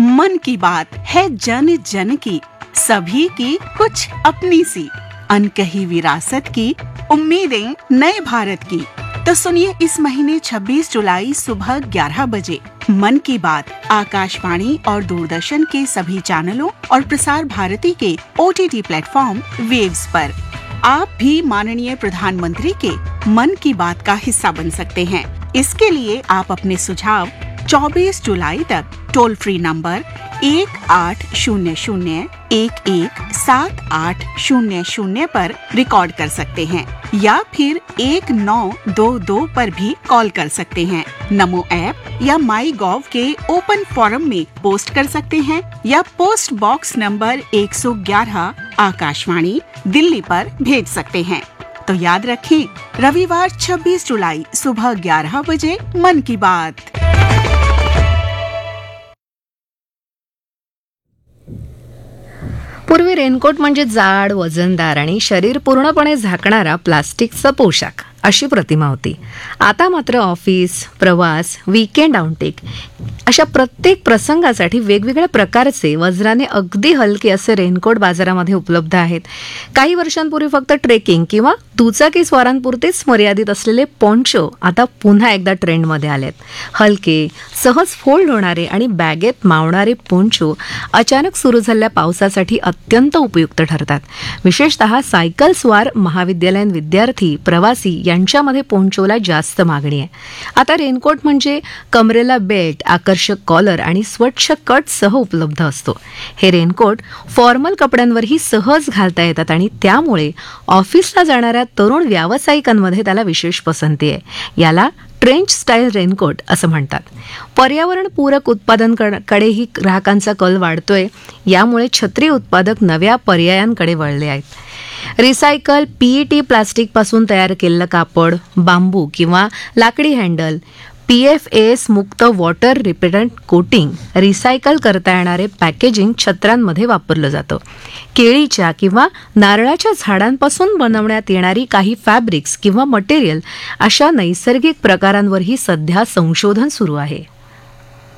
मन की बात है जन जन की, सभी की कुछ अपनी सी, अनकही विरासत की, उम्मीदें नए भारत की। तो सुनिए इस महीने 26 जुलाई सुबह 11 बजे मन की बात आकाशवाणी और दूरदर्शन के सभी चैनलों और प्रसार भारती के OTT प्लेटफॉर्म वेव्स पर। आप भी माननीय प्रधानमंत्री के मन की बात का हिस्सा बन सकते हैं। इसके लिए आप अपने सुझाव 24 जुलाई तक टोल फ्री नंबर 1800-117800 पर रिकॉर्ड कर सकते हैं या फिर 1922 पर भी कॉल कर सकते हैं। नमो ऐप या माई गॉव के ओपन फोरम में पोस्ट कर सकते हैं या post box number 111 Akashvani Delhi पर भेज सकते हैं। तो याद रखें, रविवार 26 जुलाई सुबह 11 बजे मन की बात। पूर्वी रेनकोट म्हणजे जाड, वजनदार आणि शरीर पूर्णपणे झाकणारा प्लास्टिकचा पोशाख अशी प्रतिमा होती. आता मात्र ऑफिस, प्रवास, वीकेंड आउटिंग अशा प्रत्येक प्रसंगासाठी वेगवेगळ्या प्रकारचे वजनाने अगदी हलके असे रेनकोट बाजारामध्ये उपलब्ध आहेत. काही वर्षांपूर्वी फक्त ट्रेकिंग किंवा दुचाकी स्वारांपुरतेच मर्यादित असलेले पोंचो आता पुन्हा एकदा ट्रेंडमध्ये आलेत. हलके, सहज फोल्ड होणारे आणि बॅगेत मावणारे पोंचो अचानक सुरू झालेल्या पावसासाठी अत्यंत उपयुक्त ठरतात. विशेषतः सायकल स्वार, महाविद्यालयीन विद्यार्थी, प्रवासी यांच्यामध्ये पोंचोला जास्त मागणी आहे. आता रेनकोट म्हणजे कमरेला बेल्ट, आकर्षक कॉलर आणि स्वच्छ कट सह उपलब्ध असतो. हे रेनकोट फॉर्मल कपड्यांवरही सहज घालता येतात आणि त्यामुळे ऑफिसला जाणाऱ्या तरुण व्यावसायिकांमध्ये त्याला विशेष पसंती आहे. याला ट्रेंच स्टाईल रेनकोट असं म्हणतात. पर्यावरणपूरक उत्पादनाकडेही ग्राहकांचा कल वाढतोय. यामुळे छत्री उत्पादक नव्या पर्यायांकडे वळले आहेत. रिसायकल, PET प्लास्टिकपासून तयार केलेलं कापड, बांबू किंवा लाकडी हँडल, PFAS मुक्त वॉटर रिपेलंट कोटिंग, रिसायकल करता येणारे पॅकेजिंग छत्रांमध्ये वापरलं जातं. केळीच्या किंवा नारळाच्या झाडांपासून बनवण्यात येणारी काही फॅब्रिक्स किंवा मटेरियल अशा नैसर्गिक प्रकारांवरही सध्या संशोधन सुरू आहे.